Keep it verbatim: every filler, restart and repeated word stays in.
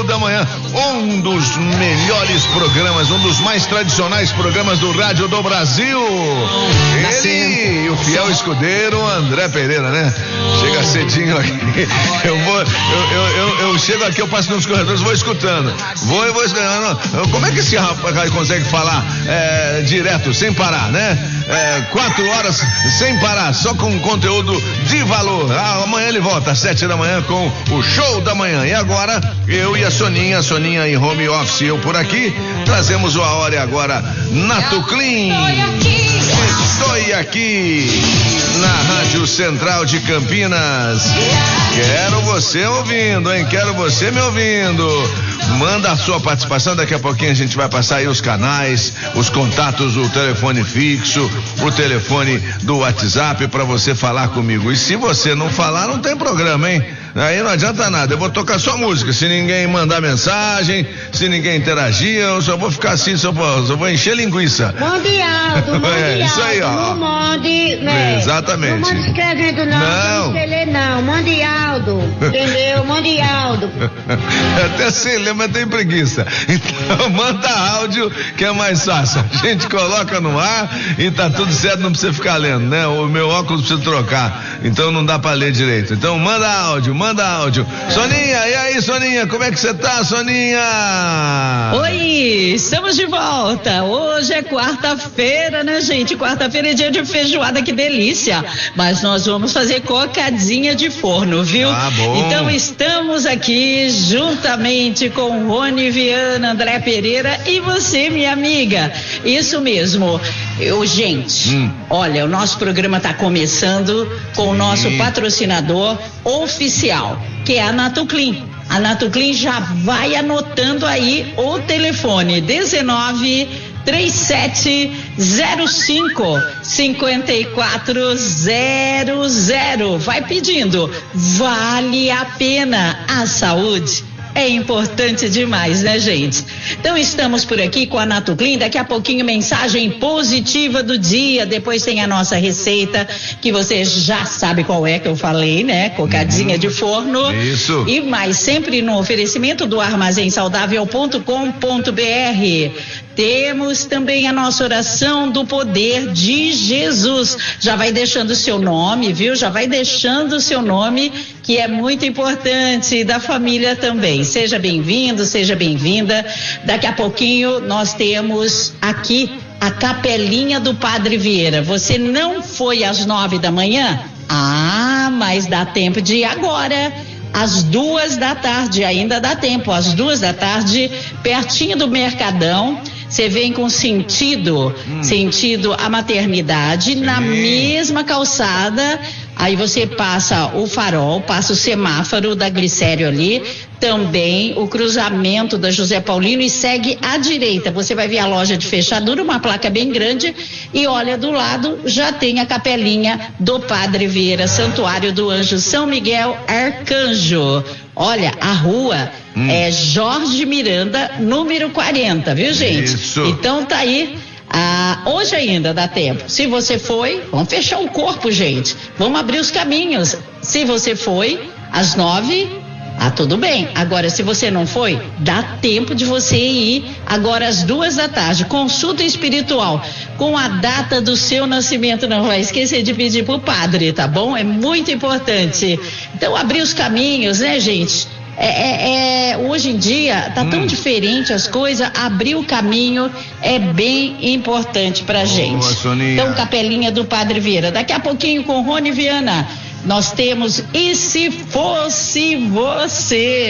da manhã, um dos melhores programas, um dos mais tradicionais programas do rádio do Brasil. Ele, o fiel escudeiro André Pereira, né? Chega cedinho aqui. Eu vou, eu, eu, eu, eu chego aqui, eu passo nos corredores, vou escutando. Vou e vou escutando. Como é que esse rapaz consegue falar é, direto, sem parar, né? É, quatro horas sem parar, só com conteúdo de valor. Ah, amanhã ele volta às sete da manhã com o show da manhã. E agora, eu e a Soninha, a Soninha em home office, eu por aqui, trazemos o A Hora e Agora Nato Clean. Estou aqui na Rádio Central de Campinas. Quero você ouvindo, hein? Quero você me ouvindo. Manda a sua participação, daqui a pouquinho a gente vai passar aí os canais, os contatos, o telefone fixo, o telefone do WhatsApp para você falar comigo. E se você não falar, não tem programa, hein? Aí não adianta nada, eu vou tocar só música. Se ninguém mandar mensagem, se ninguém interagir, eu só vou ficar assim, só vou, só vou encher linguiça. Mundial, mundial. É, isso aí, ó. Não mande, né? Exatamente. Não mande escrevendo não, não. Não sei ler não, Mundialdo, entendeu? Mundialdo. Até sei ler, mas tem preguiça. Então manda áudio que é mais fácil. A gente coloca no ar e tá tudo certo, não precisa ficar lendo, né? O meu óculos precisa trocar, então não dá pra ler direito. Então manda áudio, manda áudio. Soninha, e aí, Soninha, como é que você tá, Soninha? Oi, estamos de volta. Hoje é quarta-feira, né, gente? Quarta-feira é dia de feijoada, que delícia. Mas nós vamos fazer cocadinha de forno, viu? Ah, bom. Então estamos aqui juntamente com Rony Viana, André Pereira e você, minha amiga. Isso mesmo. Eu, gente, hum. olha, o nosso programa está começando com Sim. o nosso patrocinador oficial, que é a Nato Clean. A Nato Clean já vai anotando aí o telefone dezenove, trinta e sete, zero cinco, cinquenta e quatro zero zero. Vai pedindo, vale a pena. A saúde é importante demais, né, gente? Então estamos por aqui com a Nato Clean. Daqui a pouquinho mensagem positiva do dia, depois tem a nossa receita, que você já sabe qual é, que eu falei, né? Cocadinha uhum. de forno. Isso. E mais, sempre no oferecimento do armazém saudável ponto com ponto br. Temos também a nossa oração do poder de Jesus. Já vai deixando o seu nome, viu? Já vai deixando o seu nome, que é muito importante, da família também. Seja bem-vindo, seja bem-vinda. Daqui a pouquinho nós temos aqui a capelinha do Padre Vieira. Você não foi às nove da manhã? Ah, mas dá tempo de ir agora. Às duas da tarde, ainda dá tempo. Às duas da tarde, pertinho do Mercadão. Você vem com sentido, hum. sentido a maternidade, Sim. na mesma calçada. Aí você passa o farol, passa o semáforo da Glicério ali, também o cruzamento da José Paulino e segue à direita. Você vai ver a loja de fechadura, uma placa bem grande, e olha do lado, já tem a capelinha do Padre Vieira, Santuário do Anjo São Miguel Arcanjo. Olha, a rua hum. é Jorge Miranda, número quarenta, viu, gente? Isso. Então tá aí. Ah, hoje ainda dá tempo. Se você foi, vamos fechar o corpo, gente. Vamos abrir os caminhos. Se você foi às nove, ah, tudo bem. Agora, se você não foi, dá tempo de você ir agora às duas da tarde. Consulta espiritual com a data do seu nascimento. Não vai esquecer de pedir pro padre, tá bom? É muito importante. Então, abrir os caminhos, né, gente? É, é, é, hoje em dia tá tão hum. diferente as coisas, abrir o caminho é bem importante pra gente. Soninha. Então, capelinha do Padre Vieira. Daqui a pouquinho com Rony Viana, nós temos E Se Fosse Você.